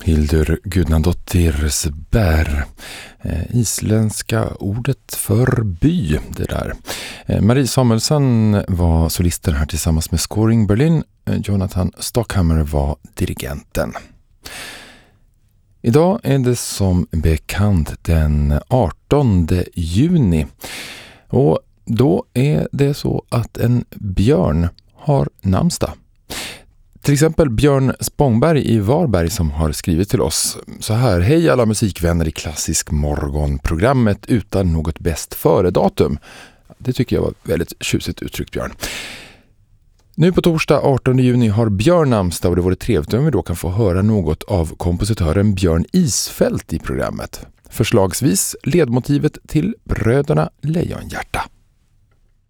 Hildur Gudnadottirs bär. Isländska ordet för by, det där. Marie Samuelsson var solisten här tillsammans med Scoring Berlin. Jonathan Stockhammer var dirigenten. Idag är det som bekant den 18 juni. Och då är det så att en björn har namnsdag. Till exempel Björn Spångberg i Varberg som har skrivit till oss så här: hej alla musikvänner i Klassisk morgonprogrammet utan något bäst före-datum. Det tycker jag var väldigt tjusigt uttryckt, Björn. Nu på torsdag 18 juni har Björn namnsdag och det vore trevligt om vi då kan få höra något av kompositören Björn Isfält i programmet. Förslagsvis ledmotivet till Bröderna Lejonhjärta.